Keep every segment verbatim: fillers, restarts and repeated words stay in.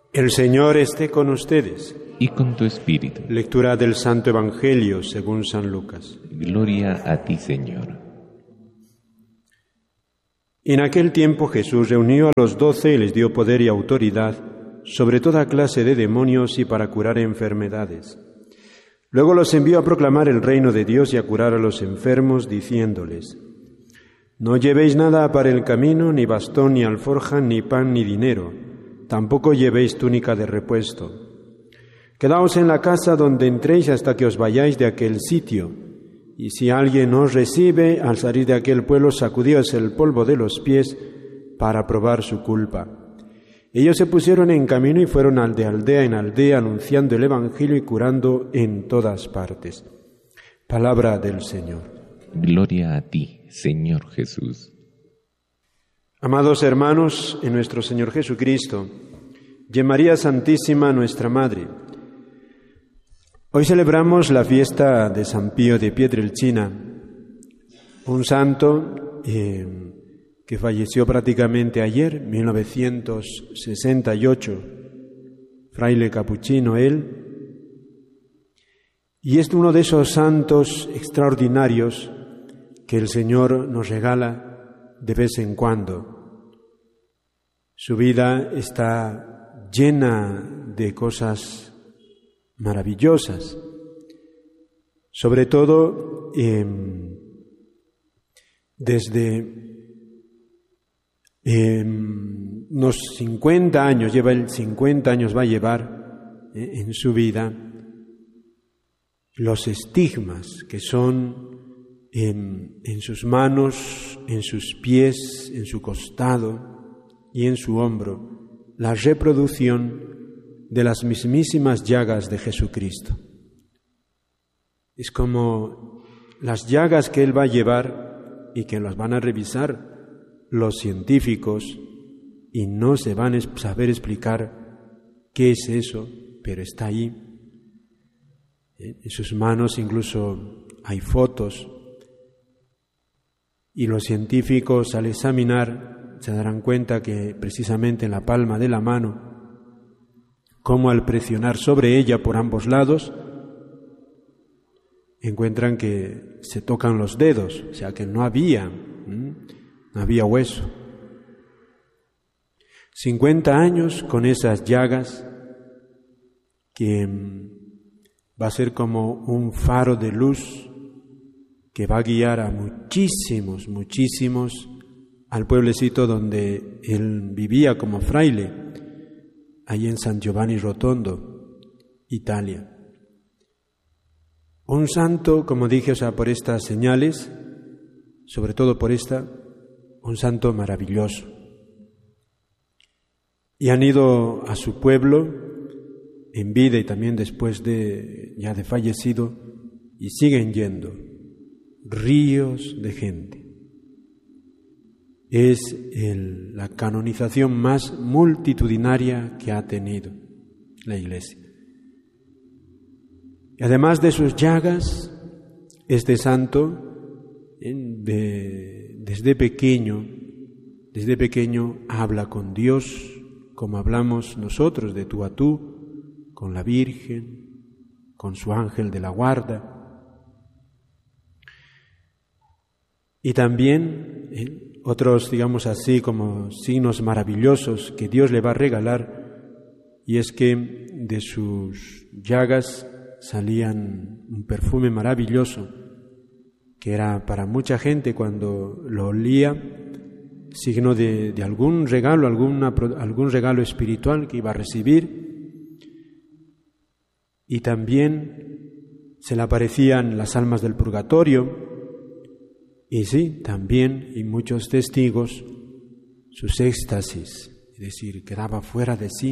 El Señor esté con ustedes. Y con tu espíritu. Lectura del Santo Evangelio según San Lucas. Gloria a ti, Señor. En aquel tiempo Jesús reunió a los doce y les dio poder y autoridad sobre toda clase de demonios y para curar enfermedades. Luego los envió a proclamar el reino de Dios y a curar a los enfermos, diciéndoles: No llevéis nada para el camino, ni bastón, ni alforja, ni pan, ni dinero. Tampoco llevéis túnica de repuesto. Quedaos en la casa donde entréis hasta que os vayáis de aquel sitio. Y si alguien os recibe, al salir de aquel pueblo, sacudíos el polvo de los pies para probar su culpa. Ellos se pusieron en camino y fueron de aldea en aldea, anunciando el Evangelio y curando en todas partes. Palabra del Señor. Gloria a ti, Señor Jesús. Amados hermanos, en nuestro Señor Jesucristo, y en María Santísima, nuestra Madre, hoy celebramos la fiesta de San Pío de Pietrelcina, un santo eh, que falleció prácticamente ayer, mil novecientos sesenta y ocho, fraile capuchino él, y es uno de esos santos extraordinarios que el Señor nos regala de vez en cuando. Su vida está llena de cosas maravillosas, sobre todo eh, desde eh, unos cincuenta años, lleva el cincuenta años va a llevar eh, en su vida los estigmas que son en, en sus manos, en sus pies, en su costado y en su hombro, la reproducción de las mismísimas llagas de Jesucristo. Es como las llagas que Él va a llevar y que las van a revisar los científicos y no se van a saber explicar qué es eso, pero está ahí. En sus manos incluso hay fotos y los científicos al examinar se darán cuenta que precisamente en la palma de la mano, como al presionar sobre ella por ambos lados, encuentran que se tocan los dedos, o sea que no había, ¿m? no había hueso. cincuenta años con esas llagas que va a ser como un faro de luz que va a guiar a muchísimos, muchísimos al pueblecito donde él vivía como fraile, ahí en San Giovanni Rotondo, Italia. Un santo, como dije, o sea, por estas señales, sobre todo por esta, un santo maravilloso. Y han ido a su pueblo en vida y también después de ya de fallecido, y siguen yendo ríos de gente. Es el, la canonización más multitudinaria que ha tenido la Iglesia. Y además de sus llagas, este santo de, desde pequeño, desde pequeño habla con Dios, como hablamos nosotros de tú a tú, con la Virgen, con su ángel de la guarda. Y también ¿eh? otros, digamos así, como signos maravillosos que Dios le va a regalar, y es que de sus llagas salían un perfume maravilloso, que era para mucha gente cuando lo olía, signo de, de algún regalo, alguna, algún regalo espiritual que iba a recibir. Y también se le aparecían las almas del purgatorio, y sí, también, y muchos testigos, sus éxtasis, es decir, quedaba fuera de sí,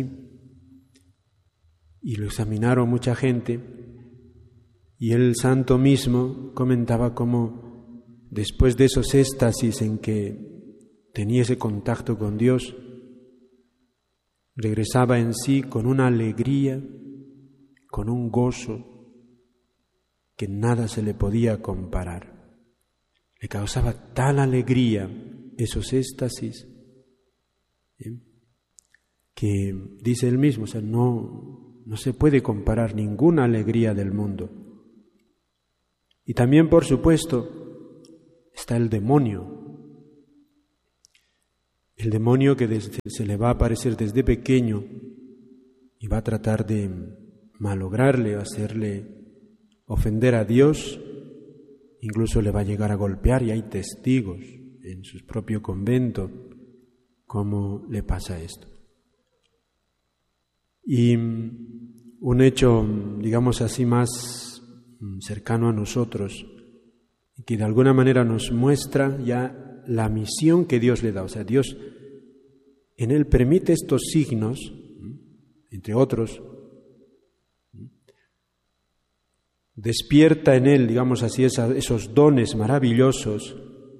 y lo examinaron mucha gente, y el santo mismo comentaba cómo después de esos éxtasis en que tenía ese contacto con Dios, regresaba en sí con una alegría, con un gozo que nada se le podía comparar. Le causaba tal alegría esos éxtasis, ¿eh? que dice él mismo, o sea, no, no se puede comparar ninguna alegría del mundo. Y también, por supuesto, está el demonio. El demonio que desde, se le va a aparecer desde pequeño y va a tratar de malograrle, hacerle ofender a Dios, incluso le va a llegar a golpear, y hay testigos en su propio convento cómo le pasa esto. Y un hecho, digamos así, más cercano a nosotros, que de alguna manera nos muestra ya la misión que Dios le da. O sea, Dios en Él permite estos signos, entre otros, despierta en Él, digamos así, esos dones maravillosos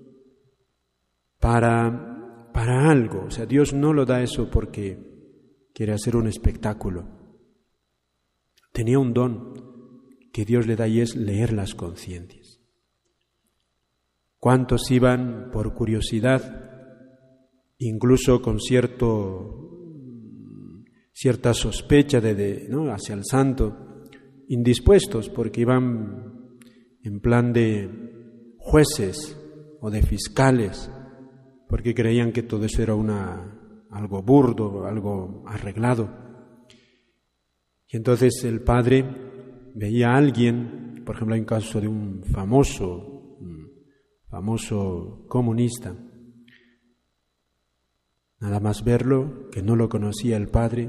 para, para algo. O sea, Dios no lo da eso porque quiere hacer un espectáculo. Tenía un don que Dios le da y es leer las conciencias. ¿Cuántos iban por curiosidad, incluso con cierto, cierta sospecha de, de, ¿no? hacia el santo, indispuestos porque iban en plan de jueces o de fiscales, porque creían que todo eso era una algo burdo, algo arreglado? Y entonces el padre veía a alguien, por ejemplo hay un caso de un famoso, un famoso comunista, nada más verlo, que no lo conocía el padre,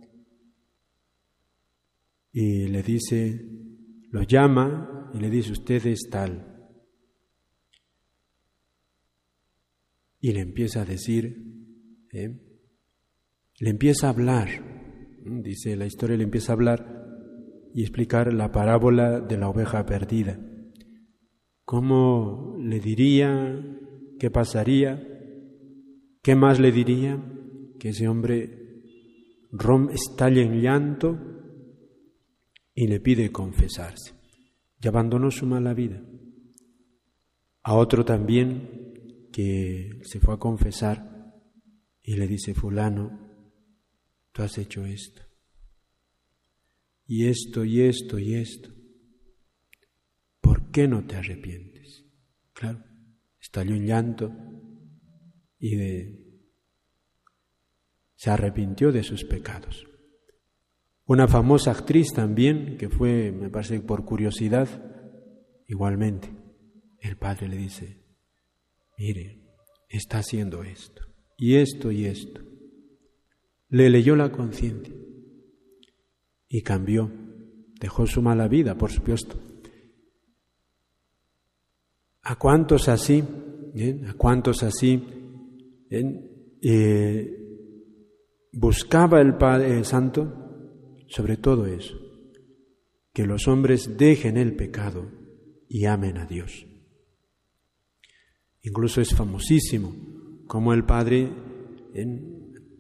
y le dice, lo llama y le dice, usted es tal, y le empieza a decir, ¿eh? le empieza a hablar, dice la historia, le empieza a hablar y explicar la parábola de la oveja perdida. ¿Cómo le diría? ¿Qué pasaría? ¿Qué más le diría? Que ese hombre rom, estalla en llanto y le pide confesarse. Y abandonó su mala vida. A otro también que se fue a confesar y le dice, fulano, tú has hecho esto, y esto, y esto, y esto. ¿Por qué no te arrepientes? Claro, estalló en llanto y de, se arrepintió de sus pecados. Una famosa actriz también, que fue, me parece, por curiosidad, igualmente, el padre le dice, mire, está haciendo esto, y esto, y esto. Le leyó la conciencia y cambió, dejó su mala vida, por supuesto. ¿A cuántos así? ¿eh? ¿A cuántos así? ¿eh? Eh, buscaba el Padre el Santo, sobre todo eso, que los hombres dejen el pecado y amen a Dios. Incluso es famosísimo como el Padre ¿eh?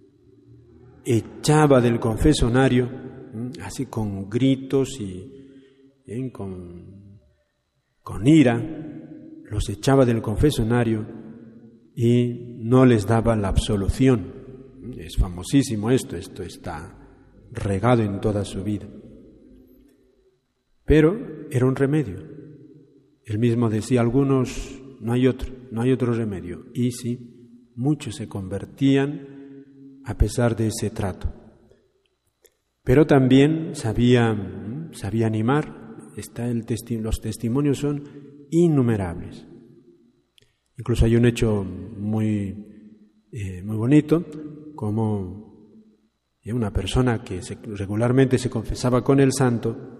echaba del confesonario, ¿eh? así con gritos y ¿eh? con, con ira, los echaba del confesonario y no les daba la absolución. Es famosísimo esto, esto está regado en toda su vida. Pero era un remedio. Él mismo decía, algunos, no hay otro, no hay otro remedio. Y sí, muchos se convertían a pesar de ese trato. Pero también sabía, sabía animar. Está el testi- los testimonios son innumerables. Incluso hay un hecho muy, eh, muy bonito, como una persona que se, regularmente se confesaba con el santo,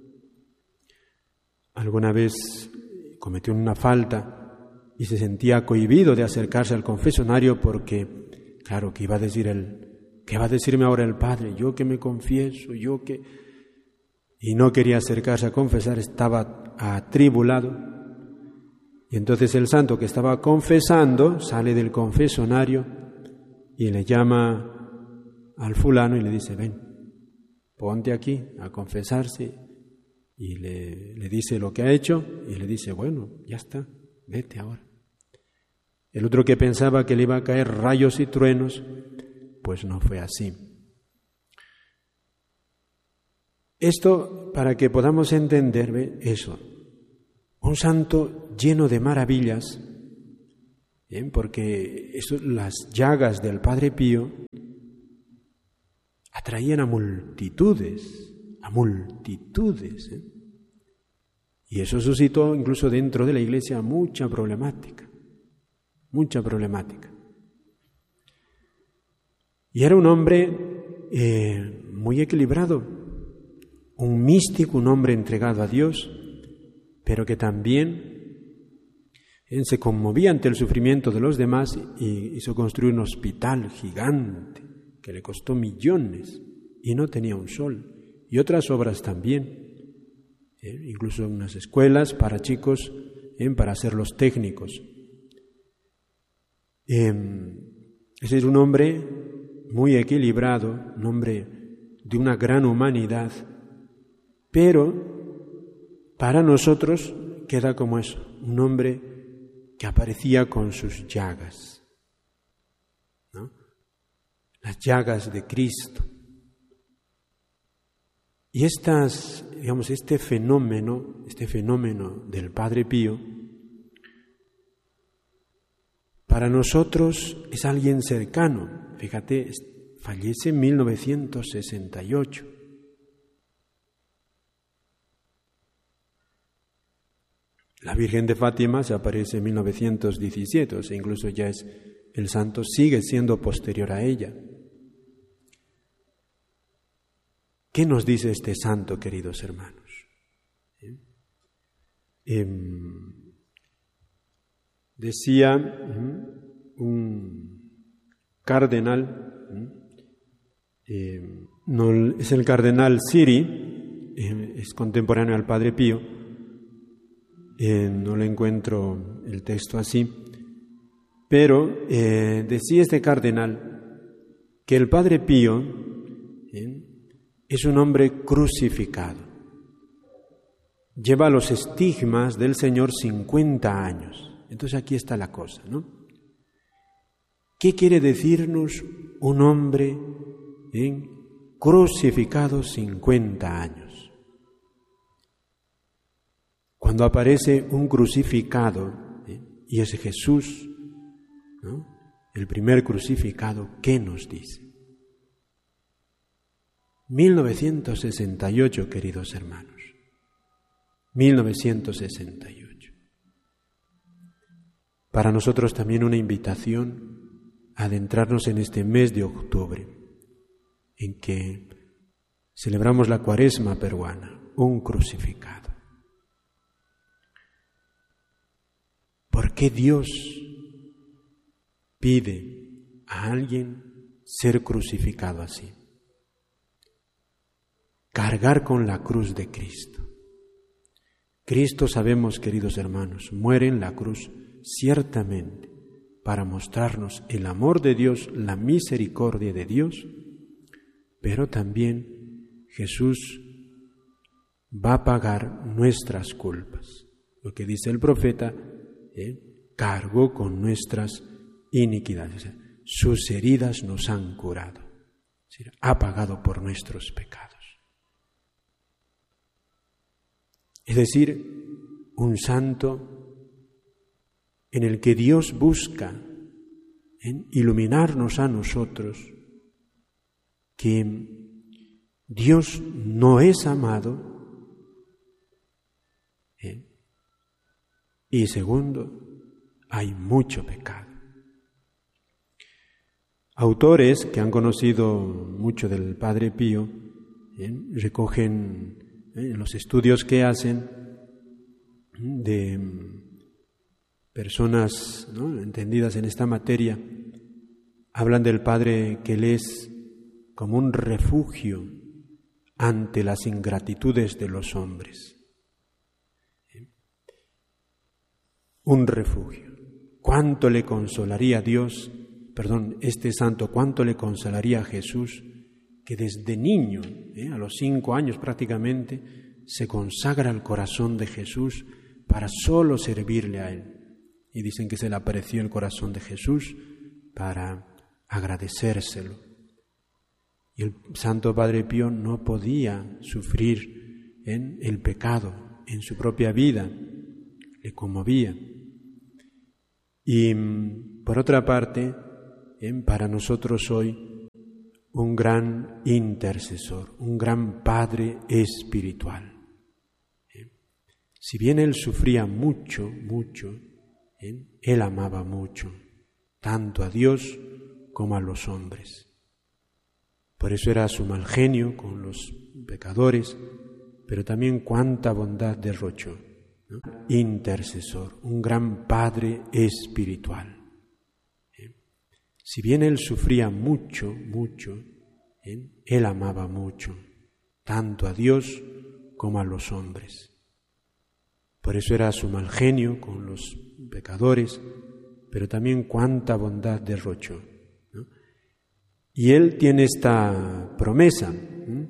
alguna vez cometió una falta y se sentía cohibido de acercarse al confesonario porque, claro, ¿qué iba a decir él? ¿Qué va a decirme ahora el padre? Yo que me confieso, yo que... Y no quería acercarse a confesar, estaba atribulado. Y entonces el santo que estaba confesando sale del confesonario y le llama al fulano y le dice, ven, ponte aquí a confesarse. Y le, le dice lo que ha hecho y le dice, bueno, ya está, vete ahora. El otro que pensaba que le iba a caer rayos y truenos, pues no fue así. Esto para que podamos entender ¿ve? Eso, un santo lleno de maravillas, ¿bien? Porque eso, las llagas del Padre Pío atraían a multitudes, a multitudes, ¿eh? Y eso suscitó incluso dentro de la Iglesia mucha problemática, mucha problemática. Y era un hombre eh, muy equilibrado, un místico, un hombre entregado a Dios, pero que también eh, se conmovía ante el sufrimiento de los demás y hizo construir un hospital gigante que le costó millones y no tenía un sol, y otras obras también. Eh, incluso unas escuelas para chicos, eh, para ser los técnicos. Eh, ese es un hombre muy equilibrado, un hombre de una gran humanidad, pero para nosotros queda como eso, un hombre que aparecía con sus llagas, ¿no? Las llagas de Cristo. Y estas, digamos, este fenómeno, este fenómeno del Padre Pío, para nosotros es alguien cercano. Fíjate, fallece en mil novecientos sesenta y ocho. La Virgen de Fátima se aparece en mil novecientos diecisiete, o sea, incluso ya es, el santo sigue siendo posterior a ella. ¿Qué nos dice este santo, queridos hermanos? ¿Eh? Eh, decía ¿eh? un cardenal, eh, no, es el cardenal Siri, eh, es contemporáneo al Padre Pío, eh, no le encuentro el texto así, pero eh, decía este cardenal que el Padre Pío ¿eh? es un hombre crucificado. Lleva los estigmas del Señor cincuenta años. Entonces aquí está la cosa, ¿no? ¿Qué quiere decirnos un hombre ¿eh? crucificado cincuenta años? Cuando aparece un crucificado, ¿eh? y es Jesús, ¿no? El primer crucificado, ¿qué nos dice? mil novecientos sesenta y ocho, queridos hermanos, mil novecientos sesenta y ocho. Para nosotros también una invitación a adentrarnos en este mes de octubre, en que celebramos la Cuaresma peruana, un crucificado. ¿Por qué Dios pide a alguien ser crucificado así? Cargar con la cruz de Cristo. Cristo, sabemos, queridos hermanos, muere en la cruz ciertamente para mostrarnos el amor de Dios, la misericordia de Dios, pero también Jesús va a pagar nuestras culpas. Lo que dice el profeta, ¿eh? cargó con nuestras iniquidades. O sea, sus heridas nos han curado. Es decir, ha pagado por nuestros pecados. Es decir, un santo en el que Dios busca en iluminarnos a nosotros que Dios no es amado, ¿eh? y segundo, hay mucho pecado. Autores que han conocido mucho del Padre Pío ¿eh? recogen en los estudios que hacen de personas ¿no? entendidas en esta materia, hablan del Padre que él es como un refugio ante las ingratitudes de los hombres. Un refugio. ¿Cuánto le consolaría a Dios, perdón, este santo, cuánto le consolaría a Jesús, que desde niño, ¿eh? a los cinco años prácticamente, se consagra al corazón de Jesús para solo servirle a Él. Y dicen que se le apareció el corazón de Jesús para agradecérselo. Y el Santo Padre Pío no podía sufrir en el pecado, en su propia vida, le conmovía. Y por otra parte, ¿eh? para nosotros hoy, un gran intercesor, un gran Padre espiritual. ¿eh? Si bien Él sufría mucho, mucho, ¿eh? Él amaba mucho, tanto a Dios como a los hombres. Por eso era su mal genio con los pecadores, pero también cuánta bondad derrochó, ¿no? Intercesor, un gran Padre espiritual. ¿Eh? Si bien Él sufría mucho, mucho, ¿eh? Él amaba mucho, tanto a Dios como a los hombres. Por eso era su mal genio con los pecadores, pero también cuánta bondad derrochó, ¿no? Y Él tiene esta promesa. ¿eh?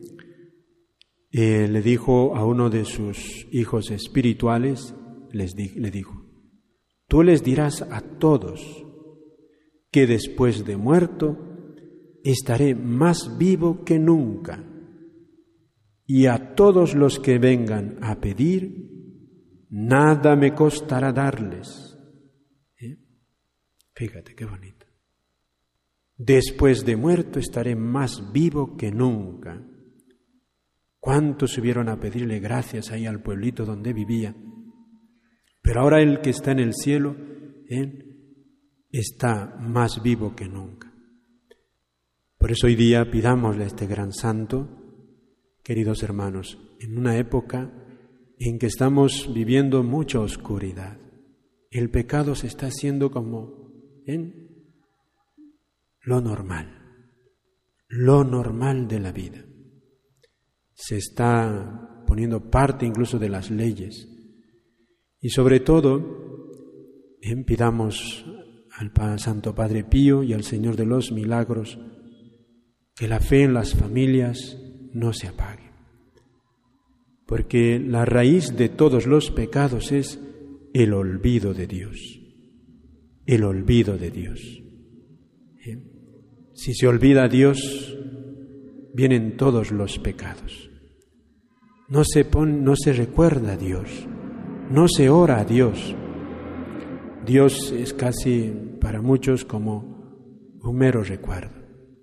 Eh, le dijo a uno de sus hijos espirituales, les di, le dijo, tú les dirás a todos que después de muerto estaré más vivo que nunca, y a todos los que vengan a pedir, nada me costará darles. ¿Eh? Fíjate qué bonito. Después de muerto estaré más vivo que nunca. ¿Cuántos subieron a pedirle gracias ahí al pueblito donde vivía? Pero ahora el que está en el cielo, ¿eh? está más vivo que nunca. Por eso hoy día pidámosle a este gran santo, queridos hermanos, en una época en que estamos viviendo mucha oscuridad. El pecado se está haciendo como en lo normal, lo normal de la vida. Se está poniendo parte incluso de las leyes. Y sobre todo, eh, pidamos al Santo Padre Pío y al Señor de los Milagros que la fe en las familias no se apague. Porque la raíz de todos los pecados es el olvido de Dios. El olvido de Dios. ¿Eh? Si se olvida a Dios, vienen todos los pecados. No se pon, no se recuerda a Dios, no se ora a Dios. Dios es casi para muchos como un mero recuerdo.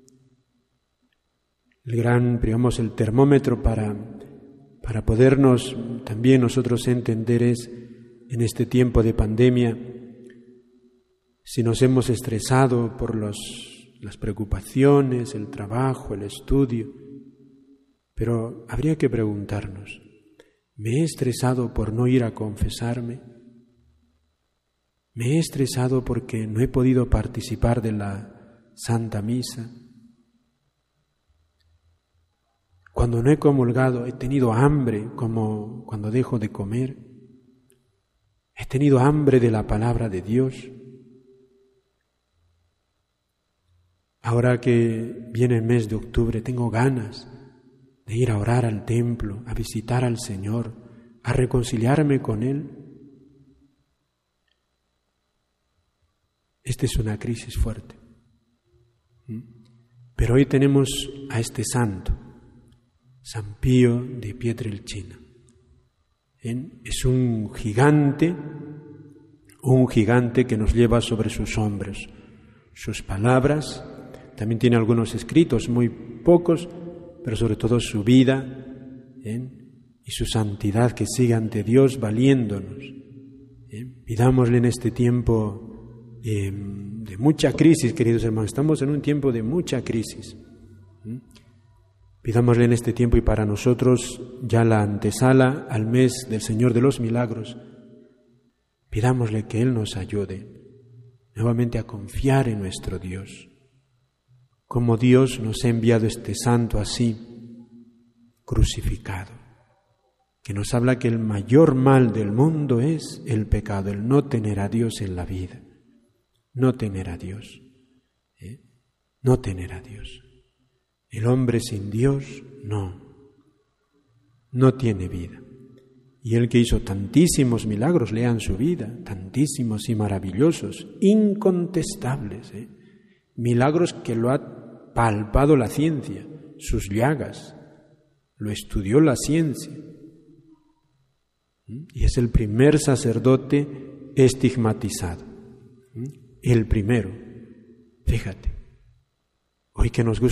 El gran, digamos, el termómetro para, para podernos también nosotros entender es, en este tiempo de pandemia, si nos hemos estresado por los las preocupaciones, el trabajo, el estudio. Pero habría que preguntarnos, ¿me he estresado por no ir a confesarme? ¿Me he estresado porque no he podido participar de la Santa Misa? Cuando no he comulgado, he tenido hambre, como cuando dejo de comer. He tenido hambre de la palabra de Dios. Ahora que viene el mes de octubre, tengo ganas de ir a orar al templo, a visitar al Señor, a reconciliarme con Él. Esta es una crisis fuerte. Pero hoy tenemos a este santo, San Pío de Pietrelcina. Es un gigante, un gigante que nos lleva sobre sus hombros. Sus palabras, también tiene algunos escritos, muy pocos, pero sobre todo su vida ¿eh? y su santidad que sigue ante Dios valiéndonos. ¿eh? Pidámosle en este tiempo eh, de mucha crisis, queridos hermanos, estamos en un tiempo de mucha crisis. ¿eh? Pidámosle en este tiempo y para nosotros ya la antesala al mes del Señor de los Milagros, pidámosle que Él nos ayude nuevamente a confiar en nuestro Dios. Como Dios nos ha enviado este santo así, crucificado, que nos habla que el mayor mal del mundo es el pecado, el no tener a Dios en la vida, no tener a Dios, ¿eh? no tener a Dios. El hombre sin Dios, no, no tiene vida. Y Él que hizo tantísimos milagros, lean su vida, tantísimos y maravillosos, incontestables, ¿eh? milagros que lo ha palpado la ciencia, sus llagas, lo estudió la ciencia. Y es el primer sacerdote estigmatizado. El primero. Fíjate, hoy que nos gusta